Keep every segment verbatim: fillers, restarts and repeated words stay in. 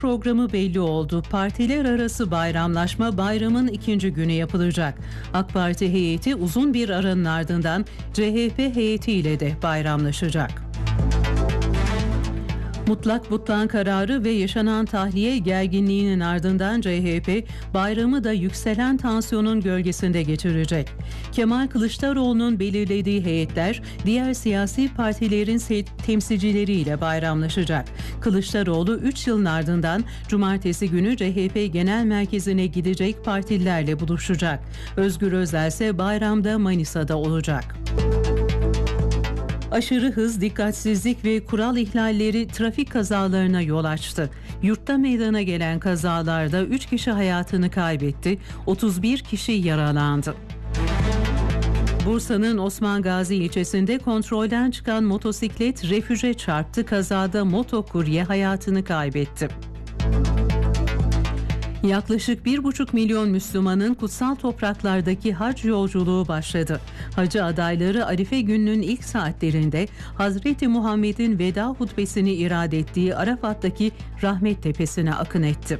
Programı belli oldu. Partiler arası bayramlaşma bayramın ikinci günü yapılacak. AK Parti heyeti uzun bir aranın ardından C H P heyetiyle de bayramlaşacak. Mutlak butlan kararı ve yaşanan tahliye gerginliğinin ardından C H P bayramı da yükselen tansiyonun gölgesinde geçirecek. Kemal Kılıçdaroğlu'nun belirlediği heyetler diğer siyasi partilerin temsilcileriyle bayramlaşacak. Kılıçdaroğlu üç yılın ardından cumartesi günü C H P Genel Merkezi'ne gidecek partililerle buluşacak. Özgür Özel ise bayramda Manisa'da olacak. Aşırı hız, dikkatsizlik ve kural ihlalleri trafik kazalarına yol açtı. Yurtta meydana gelen kazalarda üç kişi hayatını kaybetti, otuz bir kişi yaralandı. Bursa'nın Osman Gazi ilçesinde kontrolden çıkan motosiklet refüje çarptı. Kazada motokurye hayatını kaybetti. Yaklaşık bir buçuk milyon Müslümanın kutsal topraklardaki hac yolculuğu başladı. Hacı adayları Arife gününün ilk saatlerinde Hazreti Muhammed'in veda hutbesini irad ettiği Arafat'taki Rahmet Tepesi'ne akın etti.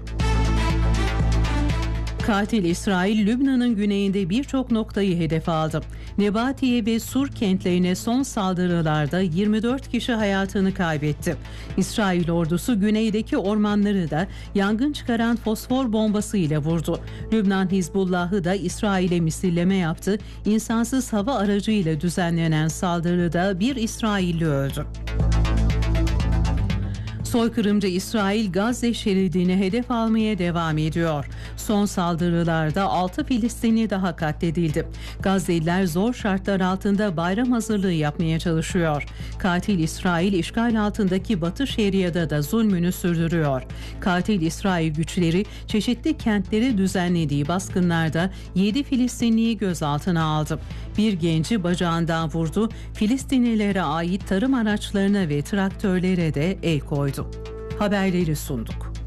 Katil İsrail, Lübnan'ın güneyinde birçok noktayı hedef aldı. Nebatiye ve Sur kentlerine son saldırılarda yirmi dört kişi hayatını kaybetti. İsrail ordusu güneydeki ormanları da yangın çıkaran fosfor bombası ile vurdu. Lübnan Hizbullah'ı da İsrail'e misilleme yaptı. İnsansız hava aracıyla düzenlenen saldırıda bir İsrailli öldü. Soykırımcı İsrail Gazze şeridini hedef almaya devam ediyor. Son saldırılarda altı Filistinli daha katledildi. Gazze'liler zor şartlar altında bayram hazırlığı yapmaya çalışıyor. Katil İsrail işgal altındaki Batı Şeria'da da zulmünü sürdürüyor. Katil İsrail güçleri çeşitli kentleri düzenlediği baskınlarda yedi Filistinliyi gözaltına aldı. Bir genci bacağından vurdu. Filistinlilere ait tarım araçlarına ve traktörlere de el koydu. Haberleri sunduk.